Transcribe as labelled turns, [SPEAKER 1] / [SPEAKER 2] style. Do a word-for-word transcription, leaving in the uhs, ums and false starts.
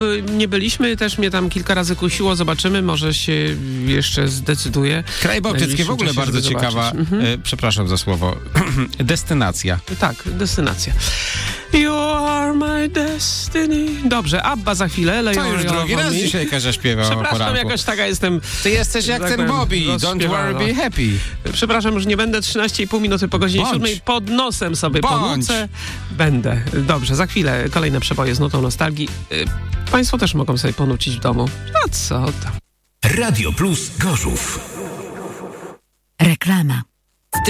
[SPEAKER 1] Nie byliśmy, też mnie tam kilka razy kusiło, zobaczymy, może się jeszcze zdecyduje.
[SPEAKER 2] Kraje bałtyckie w ogóle
[SPEAKER 1] czasie,
[SPEAKER 2] bardzo
[SPEAKER 1] żeby
[SPEAKER 2] ciekawa,
[SPEAKER 1] zobaczyć.
[SPEAKER 2] e, przepraszam za słowo, destynacja.
[SPEAKER 1] Tak, destynacja. You are my destiny. Dobrze, Abba za chwilę. Lay
[SPEAKER 2] To już
[SPEAKER 1] your
[SPEAKER 2] drugi
[SPEAKER 1] love
[SPEAKER 2] raz
[SPEAKER 1] on me.
[SPEAKER 2] dzisiaj Kasia śpiewa o
[SPEAKER 1] Przepraszam,
[SPEAKER 2] poranku.
[SPEAKER 1] jakoś taka jestem...
[SPEAKER 2] Ty jesteś jak
[SPEAKER 1] tak
[SPEAKER 2] ten
[SPEAKER 1] powiem,
[SPEAKER 2] Bobby, don't
[SPEAKER 1] rozśpiewana.
[SPEAKER 2] worry, be happy.
[SPEAKER 1] Przepraszam, już nie będę trzynaście i pół minuty po godzinie
[SPEAKER 2] Bądź.
[SPEAKER 1] siódmej. Pod nosem sobie
[SPEAKER 2] Bądź.
[SPEAKER 1] ponucę. Będę. Dobrze, za chwilę kolejne przeboje z nutą nostalgii. Y, Państwo też mogą sobie ponucić w domu. No co tam.
[SPEAKER 3] Radio Plus Gorzów.
[SPEAKER 4] Reklama.